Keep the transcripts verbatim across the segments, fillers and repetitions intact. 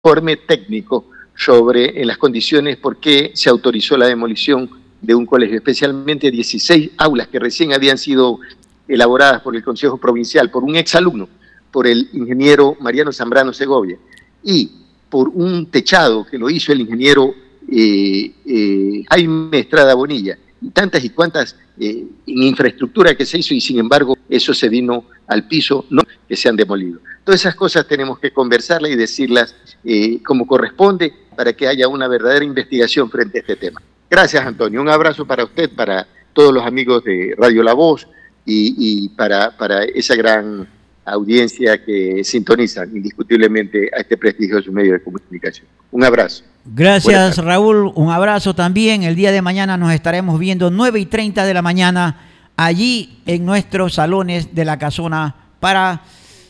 informe técnico sobre en las condiciones por qué se autorizó la demolición de un colegio, especialmente dieciséis aulas que recién habían sido elaboradas por el Consejo Provincial, por un exalumno, por el ingeniero Mariano Zambrano Segovia, y por un techado que lo hizo el ingeniero eh, eh, Jaime Estrada Bonilla, y tantas y cuantas eh, en infraestructura que se hizo, y sin embargo eso se vino al piso, no que se han demolido. Todas esas cosas tenemos que conversarlas y decirlas eh, como corresponde para que haya una verdadera investigación frente a este tema. Gracias, Antonio. Un abrazo para usted, para todos los amigos de Radio La Voz y, y para, para esa gran audiencia que sintonizan indiscutiblemente a este prestigioso medio de comunicación. Un abrazo. Gracias, Raúl. Un abrazo también. El día de mañana nos estaremos viendo nueve y treinta de la mañana allí en nuestros salones de la Casona para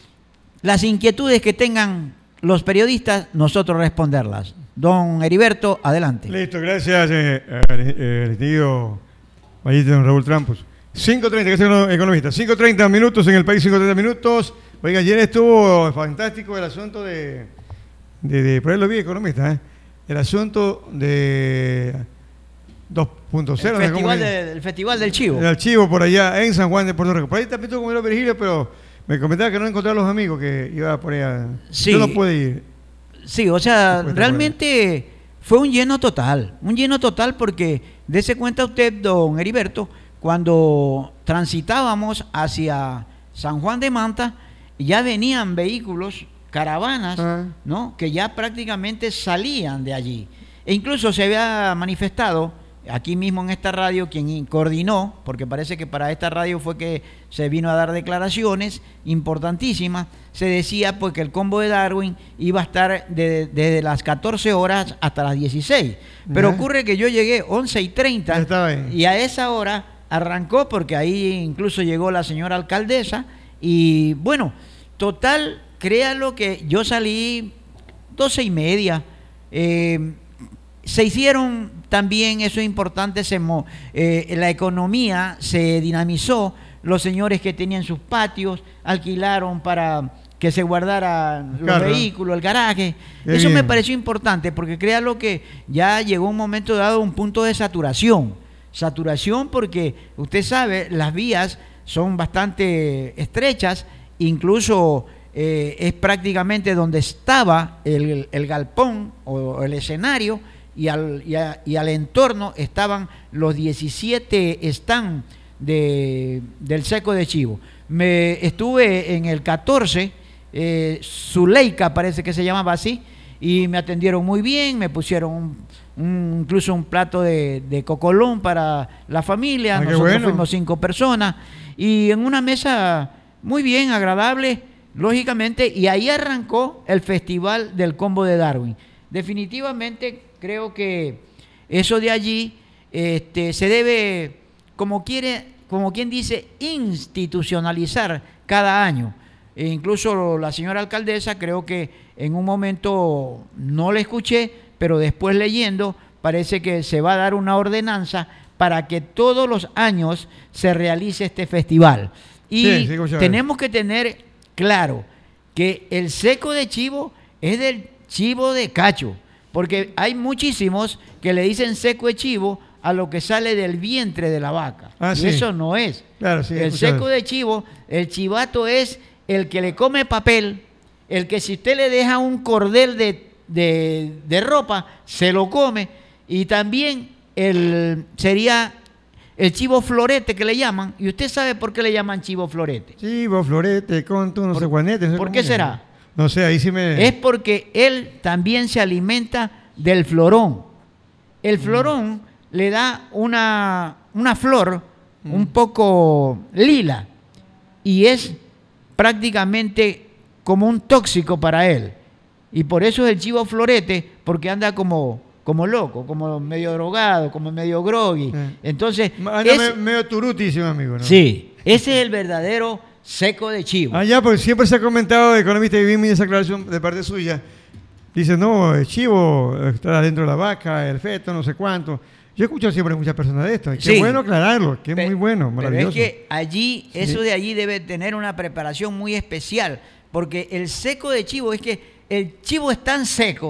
las inquietudes que tengan los periodistas, nosotros responderlas. Don Heriberto, adelante. Listo, gracias, eh, eh, tío Vallito, don Raúl Trampos. cinco treinta, que es el economista. cinco treinta minutos en el país, cinco treinta minutos. Oiga, ayer estuvo fantástico el asunto de, de, de por ahí lo vi, economista, ¿eh? El asunto de dos punto cero. El, festival de, el Festival del Chivo. El Chivo por allá en San Juan de Puerto Rico. Por ahí también estuvo con el Virgilio, pero me comentaba que no encontraba a los amigos que iba por allá. Sí. Yo no pude ir. Sí, o sea, realmente fue un lleno total. Un lleno total porque, dése cuenta usted, don Heriberto, cuando transitábamos hacia San Juan de Manta, ya venían vehículos, caravanas, ah. ¿no?, que ya prácticamente salían de allí. E incluso se había manifestado aquí mismo en esta radio quien coordinó, porque parece que para esta radio fue que se vino a dar declaraciones importantísimas, se decía pues que el combo de Darwin iba a estar desde de, de las catorce horas hasta las dieciséis. Pero uh-huh. ocurre que yo llegué once y treinta y a esa hora arrancó, porque ahí incluso llegó la señora alcaldesa y bueno, total, créalo que yo salí doce y media. Eh, se hicieron también, eso es importante, se, eh, la economía se dinamizó, los señores que tenían sus patios alquilaron para que se guardaran los Carro. vehículos, el garaje. Qué eso bien. Me pareció importante porque créalo que ya llegó un momento dado, un punto de saturación. Saturación porque usted sabe, las vías son bastante estrechas, incluso eh, es prácticamente donde estaba el, el galpón o el escenario, y al, y, a, y al entorno estaban los diecisiete stands de, del seco de chivo. Me estuve en el catorce, eh, Zuleika parece que se llamaba así, y me atendieron muy bien, me pusieron un, un, incluso un plato de, de cocolón para la familia. Ah, nosotros bueno. fuimos cinco personas, y en una mesa muy bien, agradable, lógicamente, y ahí arrancó el Festival del Combo de Darwin. Definitivamente creo que eso de allí este, se debe, como quiere, como quien dice, institucionalizar cada año. E incluso la señora alcaldesa, creo que en un momento no la escuché, pero después leyendo, parece que se va a dar una ordenanza para que todos los años se realice este festival. Y sí, sí, tenemos que tener claro que el seco de chivo es del chivo de cacho, porque hay muchísimos que le dicen seco de chivo a lo que sale del vientre de la vaca. Ah, y sí. Eso no es. Claro, sí, el seco de chivo, el chivato es el que le come papel, el que si usted le deja un cordel de, de, de ropa, se lo come, y también el sería el chivo florete que le llaman. ¿Y usted sabe por qué le llaman chivo florete? Chivo florete, con tu no sé guanete. No sé ¿Por qué será? No sé, ahí sí me... Es porque él también se alimenta del florón. El florón mm. le da una, una flor mm. un poco lila y es prácticamente como un tóxico para él. Y por eso es el chivo florete, porque anda como, como loco, como medio drogado, como medio groggy. Eh. Entonces... Anda es, medio turutísimo, amigo, ¿no? Sí, ese es el verdadero seco de chivo. Ah, ya, porque siempre se ha comentado, economista, y vi esa aclaración de parte suya. Dice, no, el chivo está dentro de la vaca, el feto, no sé cuánto. Yo he escuchado siempre a muchas personas de esto. Qué sí. bueno aclararlo, que es muy bueno, maravilloso. Pero es que allí, eso sí. de allí debe tener una preparación muy especial, porque el seco de chivo es que el chivo es tan seco